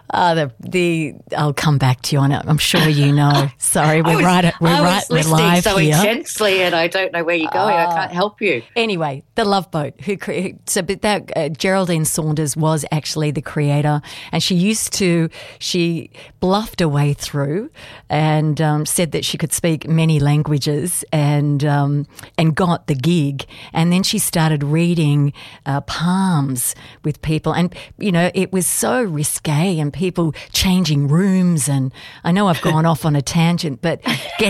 I'll come back to you on it. I'm sure you know. Sorry, we're listening live so here. intensely, and I don't know where you're going. I can't help you. Anyway, The Love Boat. Geraldine Saunders was actually the creator, and she bluffed her way through and said that she could speak many languages and got the gig. And then she started reading palms with people, and it was so risque, and people changing rooms. And I know I've gone off on a tangent, but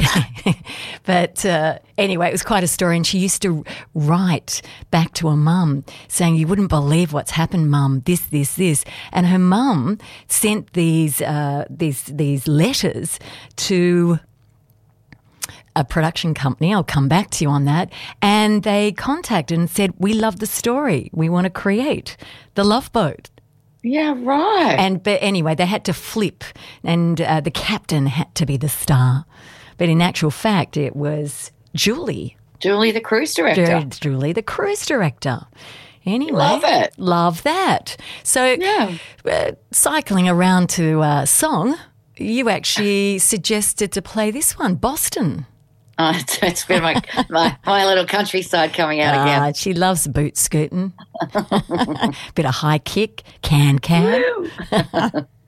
anyway, it was quite a story. And she used to write back to her mum saying, "You wouldn't believe what's happened, Mum, this, this, this." And her mum sent these letters to a production company. I'll come back to you on that. And they contacted and said, "We love the story. We want to create The Love Boat." Yeah, right. But anyway, they had to flip, and the captain had to be the star. But in actual fact, it was Julie. Julie, the cruise director. Julie, the cruise director. Anyway. Love it. Love that. So cycling around to a song, you actually suggested to play this one, Boston. It's been my little countryside coming out again. She loves boot scooting. Bit of high kick, can.